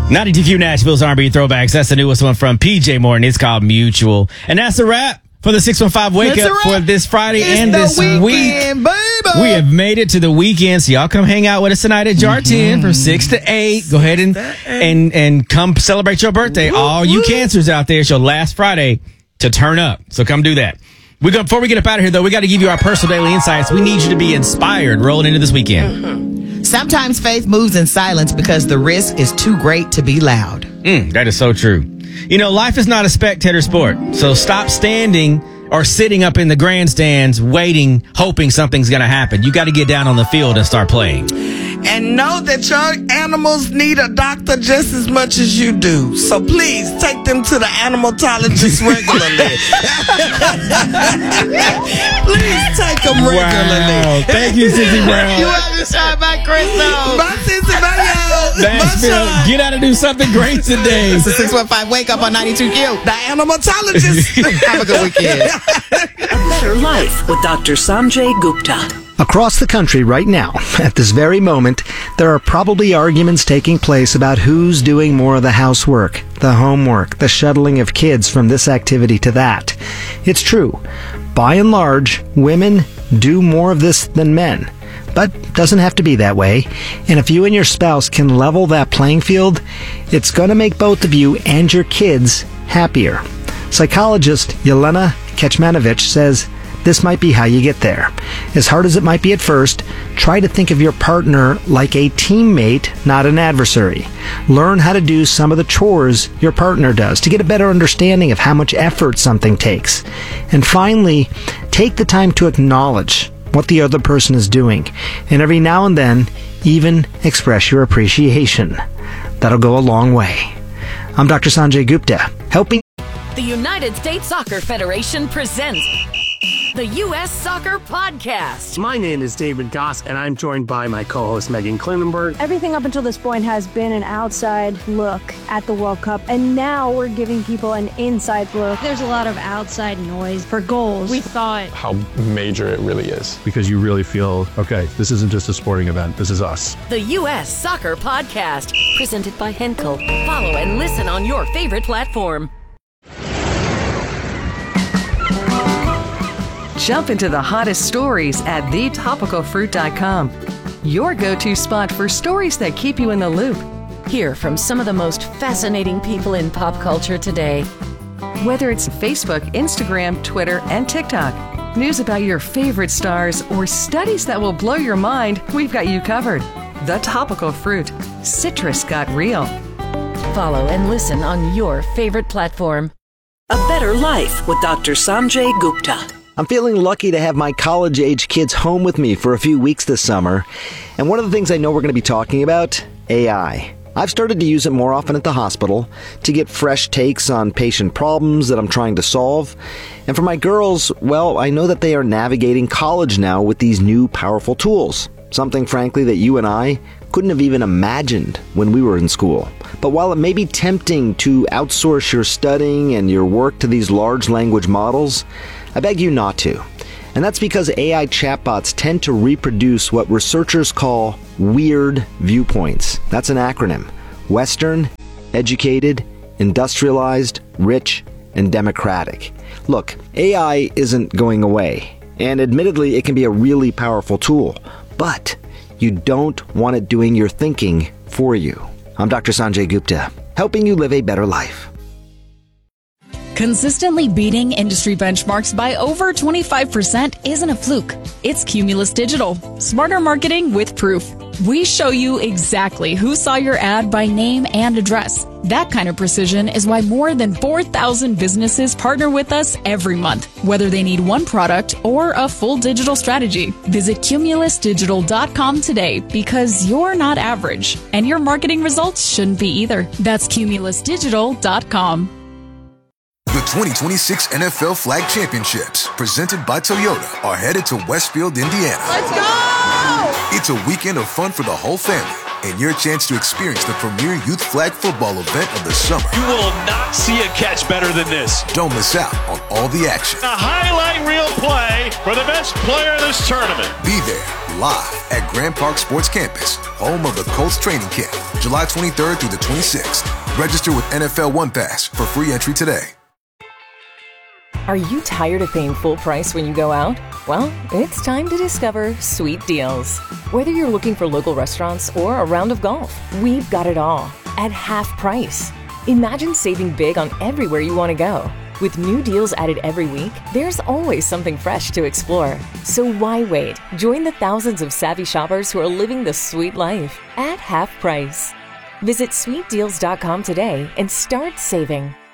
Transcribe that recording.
92Q Nashville's R&B Throwbacks. That's the newest one from PJ Morton. It's called Mutual. And that's a wrap for the 615 Wake Up for this Friday and this week. Baby. We have made it to the weekend, so y'all come hang out with us tonight at Jar 10 from 6 to 8. Go ahead and come celebrate your birthday. All you cancers out there, it's your last Friday to turn up. So come do that. Before we get up out of here, though, we got to give you our personal daily insights. We need you to be inspired rolling into this weekend. Sometimes faith moves in silence because the risk is too great to be loud. That is so true. You know, life is not a spectator sport. So stop standing or sitting up in the grandstands waiting, hoping something's going to happen. You got to get down on the field and start playing. And know that your animals need a doctor just as much as you do. So please take them to the animalologist regularly. Please take them regularly. Wow. Thank you, Sissy Brown. You have to shine by Crystal. Bye, Sissy. Bye, y'all. Nashville, get out and do something great today. It's the 615 Wake Up on 92Q. The animalologist. Have a good weekend. A Better Life with Dr. Sanjay Gupta. Across the country right now, at this very moment, there are probably arguments taking place about who's doing more of the housework, the homework, the shuttling of kids from this activity to that. It's true. By and large, women do more of this than men. But it doesn't have to be that way. And if you and your spouse can level that playing field, it's going to make both of you and your kids happier. Psychologist Yelena Kecmanovic says this might be how you get there. As hard as it might be at first, try to think of your partner like a teammate, not an adversary. Learn how to do some of the chores your partner does to get a better understanding of how much effort something takes. And finally, take the time to acknowledge what the other person is doing. And every now and then, even express your appreciation. That'll go a long way. I'm Dr. Sanjay Gupta, helping. The United States Soccer Federation presents the U.S. Soccer Podcast. My name is David Goss, and I'm joined by my co-host Megan Klinenberg. Everything up until this point has been an outside look at the World Cup, and now we're giving people an inside look. There's a lot of outside noise for goals. We thought how major it really is. Because you really feel, okay, this isn't just a sporting event, this is us. The U.S. Soccer Podcast, presented by Henkel. Follow and listen on your favorite platform. Jump into the hottest stories at thetopicalfruit.com. Your go-to spot for stories that keep you in the loop. Hear from some of the most fascinating people in pop culture today. Whether it's Facebook, Instagram, Twitter, and TikTok, news about your favorite stars, or studies that will blow your mind, we've got you covered. The Topical Fruit. Citrus got real. Follow and listen on your favorite platform. A Better Life with Dr. Sanjay Gupta. I'm feeling lucky to have my college-age kids home with me for a few weeks this summer. And one of the things I know we're going to be talking about, AI. I've started to use it more often at the hospital to get fresh takes on patient problems that I'm trying to solve. And for my girls, well, I know that they are navigating college now with these new powerful tools. Something, frankly, that you and I couldn't have even imagined when we were in school. But while it may be tempting to outsource your studying and your work to these large language models, I beg you not to. And that's because AI chatbots tend to reproduce what researchers call weird viewpoints. That's an acronym. Western, educated, industrialized, rich, and democratic. Look, AI isn't going away. And admittedly, it can be a really powerful tool. But you don't want it doing your thinking for you. I'm Dr. Sanjay Gupta, helping you live a better life. Consistently beating industry benchmarks by over 25% isn't a fluke. It's Cumulus Digital. Smarter marketing with proof. We show you exactly who saw your ad by name and address. That kind of precision is why more than 4,000 businesses partner with us every month, whether they need one product or a full digital strategy. Visit cumulusdigital.com today because you're not average, and your marketing results shouldn't be either. That's cumulusdigital.com. The 2026 NFL Flag Championships, presented by Toyota, are headed to Westfield, Indiana. Let's go! It's a weekend of fun for the whole family, and your chance to experience the premier youth flag football event of the summer. You will not see a catch better than this. Don't miss out on all the action. A highlight reel play for the best player of this tournament. Be there live at Grand Park Sports Campus, home of the Colts training camp, July 23rd through the 26th. Register with NFL One Pass for free entry today. Are you tired of paying full price when you go out? Well, it's time to discover Sweet Deals. Whether you're looking for local restaurants or a round of golf, we've got it all at half price. Imagine saving big on everywhere you want to go. With new deals added every week, there's always something fresh to explore. So why wait? Join the thousands of savvy shoppers who are living the sweet life at half price. Visit sweetdeals.com today and start saving.